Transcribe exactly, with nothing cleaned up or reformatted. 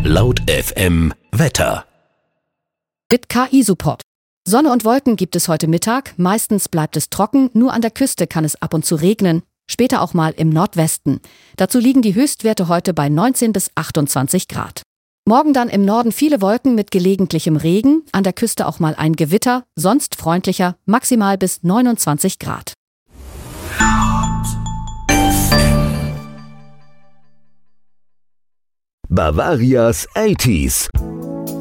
Laut F M Wetter. Mit K I-Support. Sonne und Wolken gibt es heute Mittag. Meistens bleibt es trocken, nur an der Küste kann es ab und zu regnen. Später auch mal im Nordwesten. Dazu liegen die Höchstwerte heute bei neunzehn bis achtundzwanzig Grad. Morgen dann im Norden viele Wolken mit gelegentlichem Regen, an der Küste auch mal ein Gewitter, sonst freundlicher, maximal bis neunundzwanzig Grad. Bavarias achtziger.